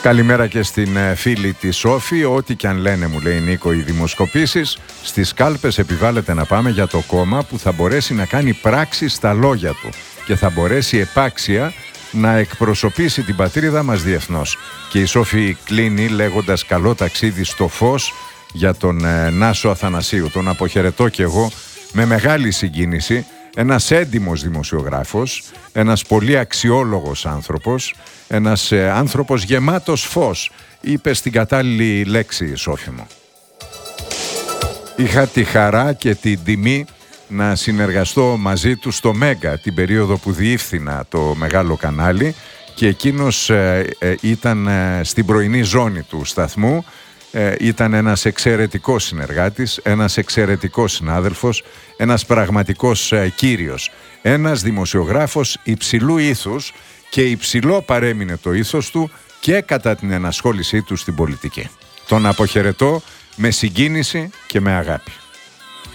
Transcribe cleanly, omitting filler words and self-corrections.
Καλημέρα και στην φίλη τη Σόφη. Ό,τι και αν λένε, μου λέει Νίκο, οι δημοσκοπήσεις, στις κάλπες επιβάλλεται να πάμε για το κόμμα που θα μπορέσει να κάνει πράξη στα λόγια του και θα μπορέσει επάξια να εκπροσωπήσει την πατρίδα μας διεθνώς. Και η Σόφη κλείνει λέγοντας καλό ταξίδι στο φως για τον Νάσο Αθανασίου. Τον αποχαιρετώ κι εγώ με μεγάλη συγκίνηση. Ένας έντιμος δημοσιογράφος, ένας πολύ αξιόλογος άνθρωπος, ένας άνθρωπος γεμάτος φως, είπε στην κατάλληλη λέξη η Σόφη μου. Είχα τη χαρά και την τιμή να συνεργαστώ μαζί του στο Μέγκα την περίοδο που διεύθυνα το μεγάλο κανάλι και εκείνος ήταν στην πρωινή ζώνη του σταθμού. Ήταν ένας εξαιρετικός συνεργάτης, ένας εξαιρετικός συνάδελφος, ένας πραγματικός κύριος. Ένας δημοσιογράφος υψηλού ήθους και υψηλό παρέμεινε το ήθος του και κατά την ενασχόλησή του στην πολιτική. Τον αποχαιρετώ με συγκίνηση και με αγάπη.